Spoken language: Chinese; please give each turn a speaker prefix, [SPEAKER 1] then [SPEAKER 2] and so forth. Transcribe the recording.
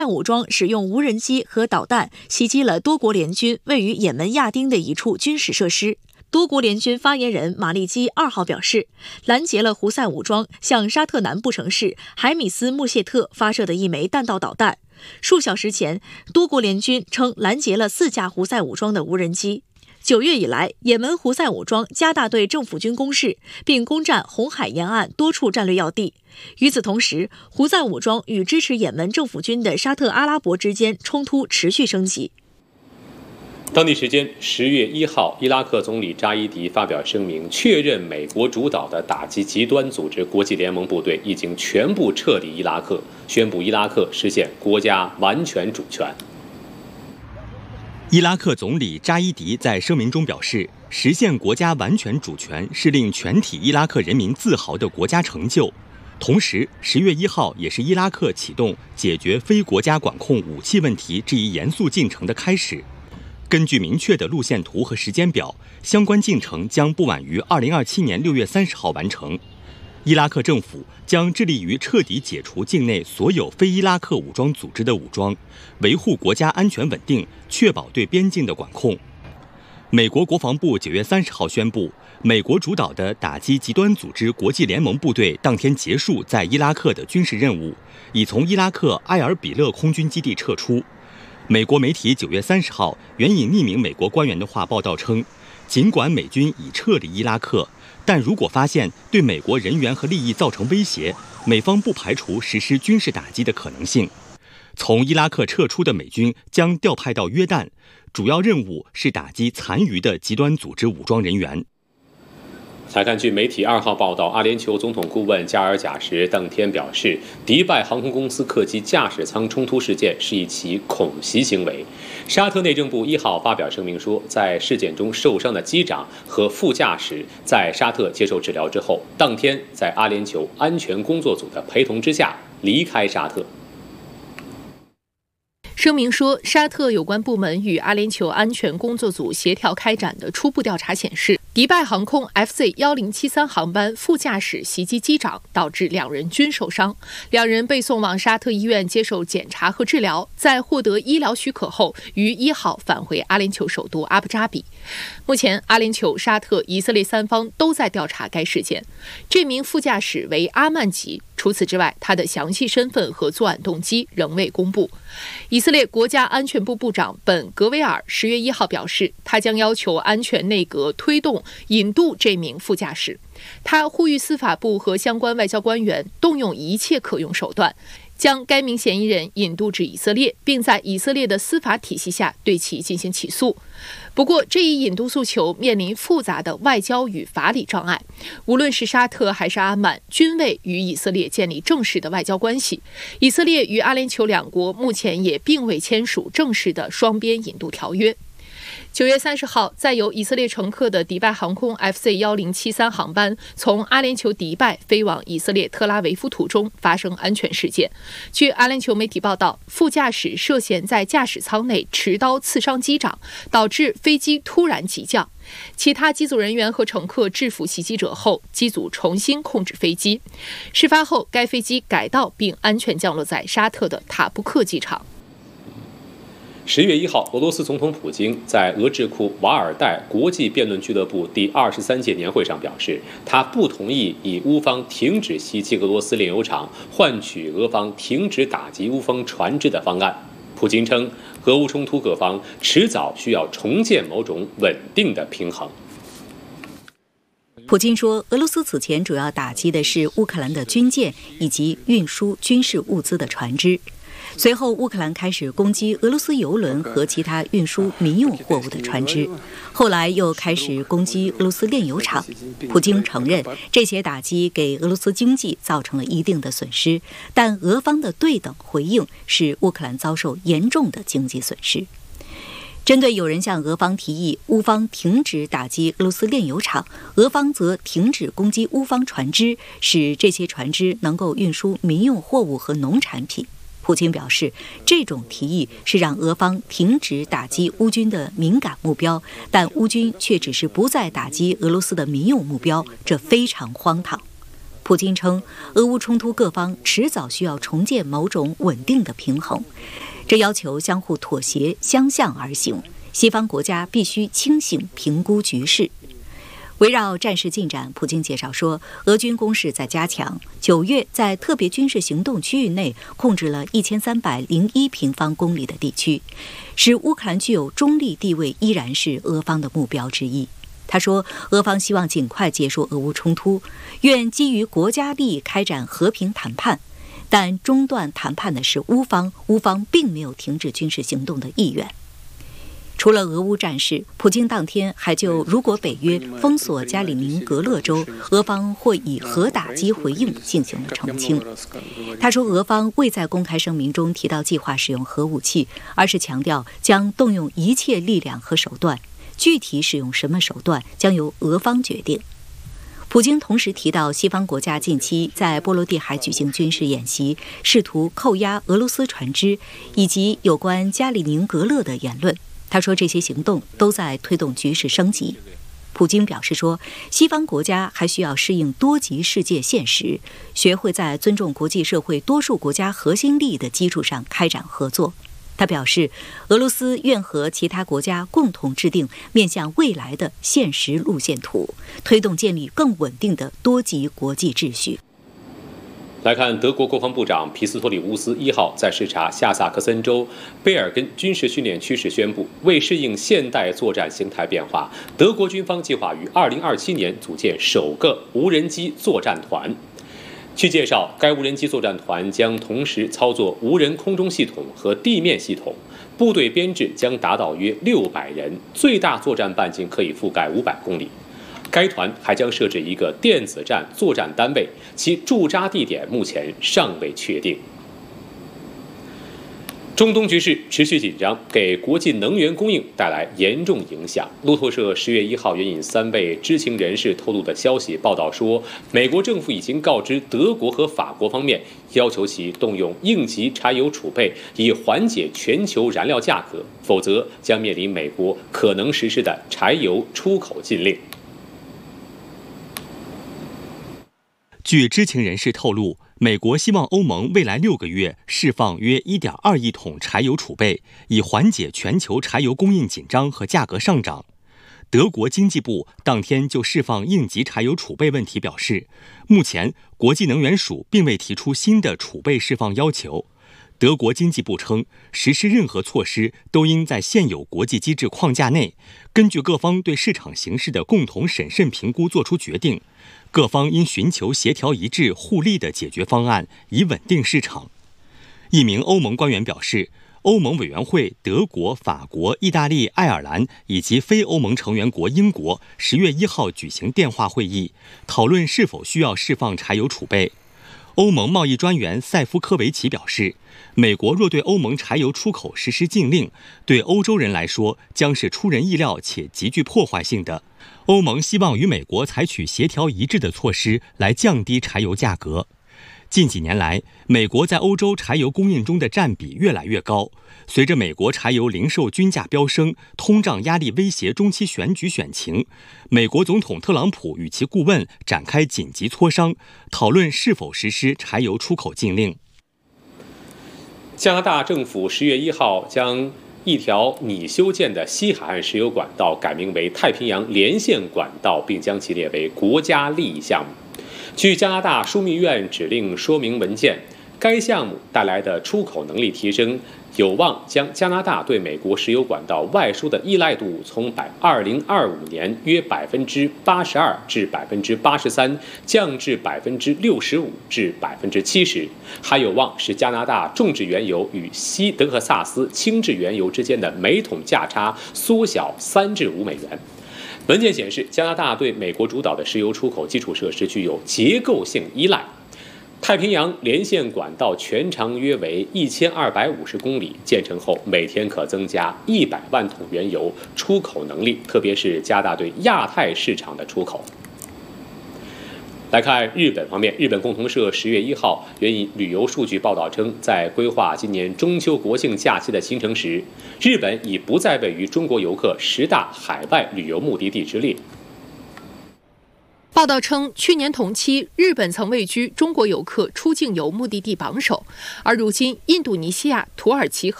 [SPEAKER 1] 武装使用无人机和导弹袭击了多国联军位于也门亚丁的一处军事设施。多国联军发言人马利基2号表示，拦截了胡塞武装向沙特南部城市海米斯穆谢特发射的一枚弹道导弹。数小时前，多国联军称拦截了4架胡塞武装的无人机。9月以来，也门胡塞武装加大对政府军攻势，并攻占红海沿岸多处战略要地。与此同时，胡塞武装与支持也门政府军的沙特阿拉伯之间冲突持续升级。
[SPEAKER 2] 当地时间10月1号，伊拉克总理扎伊迪发表声明，确认美国主导的打击极端组织国际联盟部队已经全部撤离伊拉克，宣布伊拉克实现国家完全主权。
[SPEAKER 3] 伊拉克总理扎伊迪在声明中表示，实现国家完全主权是令全体伊拉克人民自豪的国家成就。同时，10月1号也是伊拉克启动解决非国家管控武器问题这一严肃进程的开始。根据明确的路线图和时间表，相关进程将不晚于2027年6月30号完成。伊拉克政府将致力于彻底解除境内所有非伊拉克武装组织的武装，维护国家安全稳定，确保对边境的管控。美国国防部9月30号宣布，美国主导的打击极端组织国际联盟部队当天结束在伊拉克的军事任务，已从伊拉克埃尔比勒空军基地撤出。美国媒体9月30号援引匿名美国官员的话报道称，尽管美军已撤离伊拉克，但如果发现对美国人员和利益造成威胁，美方不排除实施军事打击的可能性。从伊拉克撤出的美军将调派到约旦，主要任务是打击残余的极端组织武装人员。
[SPEAKER 2] 再看，据媒体2号报道，阿联酋总统顾问加尔贾什当天表示，迪拜航空公司客机驾驶舱冲突事件是一起恐袭行为。沙特内政部1号发表声明说，在事件中受伤的机长和副驾驶在沙特接受治疗之后，当天在阿联酋安全工作组的陪同之下离开沙特。
[SPEAKER 4] 声明说，沙特有关部门与阿联酋安全工作组协调开展的初步调查显示，迪拜航空 FC1073 航班副驾驶袭击机长，导致2人均受伤。2人被送往沙特医院接受检查和治疗，在获得医疗许可后，于1号返回阿联酋首都阿布扎比。目前，阿联酋、沙特、以色列3方都在调查该事件。这名副驾驶为阿曼籍。除此之外，他的详细身份和作案动机仍未公布。以色列国家安全部部长本·格维尔10月1号表示，他将要求安全内阁推动引渡这名副驾驶。他呼吁司法部和相关外交官员动用一切可用手段，将该名嫌疑人引渡至以色列，并在以色列的司法体系下对其进行起诉。不过，这一引渡诉求面临复杂的外交与法理障碍。无论是沙特还是阿曼，均未与以色列建立正式的外交关系。以色列与阿联酋2国目前也并未签署正式的双边引渡条约。9月30号，载有以色列乘客的迪拜航空 FC1073 航班从阿联酋迪拜飞往以色列特拉维夫途中发生安全事件。据阿联酋媒体报道，副驾驶涉嫌在驾驶舱内持刀刺伤机长，导致飞机突然急降。其他机组人员和乘客制服袭击者后，机组重新控制飞机。事发后，该飞机改道并安全降落在沙特的塔布克机场。
[SPEAKER 2] 10月1号，俄罗斯总统普京在俄智库瓦尔代国际辩论俱乐部第23届年会上表示，他不同意以乌方停止袭击俄罗斯炼油厂换取俄方停止打击乌方船只的方案。普京称，俄乌冲突各方迟早需要重建某种稳定的平衡。
[SPEAKER 5] 普京说，俄罗斯此前主要打击的是乌克兰的军舰以及运输军事物资的船只。随后，乌克兰开始攻击俄罗斯油轮和其他运输民用货物的船只，后来又开始攻击俄罗斯炼油厂。普京承认，这些打击给俄罗斯经济造成了一定的损失，但俄方的对等回应使乌克兰遭受严重的经济损失。针对有人向俄方提议乌方停止打击俄罗斯炼油厂，俄方则停止攻击乌方船只，使这些船只能够运输民用货物和农产品。普京表示，这种提议是让俄方停止打击乌军的敏感目标，但乌军却只是不再打击俄罗斯的民用目标，这非常荒唐。普普京称，俄乌冲突各方迟早需要重建某种稳定的平衡，这要求相互妥协，相向而行。西方国家必须清醒评估局势。围绕战事进展，普京介绍说，俄军攻势在加强。9月，在特别军事行动区域内控制了1301平方公里的地区，使乌克兰具有中立地位依然是俄方的目标之一。他说，俄方希望尽快结束俄乌冲突，愿基于国家利益开展和平谈判，但中断谈判的是乌方，乌方并没有停止军事行动的意愿。除了俄乌战事，普京当天还就如果北约封锁加里宁格勒州，俄方会以核打击回应进行了澄清。他说，俄方未在公开声明中提到计划使用核武器，而是强调将动用一切力量和手段，具体使用什么手段将由俄方决定。普京同时提到，西方国家近期在波罗的海举行军事演习，试图扣押俄罗斯船只，以及有关加里宁格勒的言论。他说，这些行动都在推动局势升级。普京表示说，西方国家还需要适应多极世界现实，学会在尊重国际社会多数国家核心利益的基础上开展合作。他表示，俄罗斯愿和其他国家共同制定面向未来的现实路线图，推动建立更稳定的多极国际秩序。
[SPEAKER 2] 来看，德国国防部长皮斯托里乌斯1号在视察下萨克森州贝尔根军事训练区时宣布，为适应现代作战形态变化，德国军方计划于2027年组建首个无人机作战团。据介绍，该无人机作战团将同时操作无人空中系统和地面系统，部队编制将达到约600人，最大作战半径可以覆盖500公里。该团还将设置一个电子战作战单位，其驻扎地点目前尚未确定。中东局势持续紧张，给国际能源供应带来严重影响。路透社10月1号援引3位知情人士透露的消息报道说，美国政府已经告知德国和法国方面，要求其动用应急柴油储备，以缓解全球燃料价格，否则将面临美国可能实施的柴油出口禁令。
[SPEAKER 3] 据知情人士透露，美国希望欧盟未来6个月释放约1.2亿桶柴油储备，以缓解全球柴油供应紧张和价格上涨。德国经济部当天就释放应急柴油储备问题表示，目前国际能源署并未提出新的储备释放要求。德国经济部称，实施任何措施都应在现有国际机制框架内，根据各方对市场形势的共同审慎评估作出决定。各方应寻求协调一致、互利的解决方案，以稳定市场。一名欧盟官员表示，欧盟委员会德国、法国、意大利、爱尔兰以及非欧盟成员国英国10月1号举行电话会议，讨论是否需要释放柴油储备。欧盟贸易专员塞夫科维奇表示，美国若对欧盟柴油出口实施禁令，对欧洲人来说将是出人意料且极具破坏性的。欧盟希望与美国采取协调一致的措施来降低柴油价格。近几年来，美国在欧洲柴油供应中的占比越来越高。随着美国柴油零售均价飙升，通胀压力威胁中期选举选情，美国总统特朗普与其顾问展开紧急磋商，讨论是否实施柴油出口禁令。
[SPEAKER 2] 加拿大政府10月1号将一条拟修建的西海岸石油管道改名为太平洋连线管道，并将其列为国家利益项目。据加拿大枢密院指令说明文件，该项目带来的出口能力提升，有望将加拿大对美国石油管道外输的依赖度从2025年约82%至83%降至65%至70%，还有望使加拿大重质原油与西德克萨斯轻质原油之间的每桶价差缩小3至5美元。文件显示，加拿大对美国主导的石油出口基础设施具有结构性依赖。太平洋连线管道全长约为1250公里，建成后每天可增加100万桶原油出口能力，特别是加大对亚太市场的出口。来看日本方面，日本共同社10月1号援引旅游数据报道称，在规划今年中秋国庆假期的行程时，日本已不再位于中国游客10大海外旅游目的地之列。
[SPEAKER 4] 报道称，去年同期，日本曾位居中国游客出境游目的地榜首，而如今，印度尼西亚、土耳其和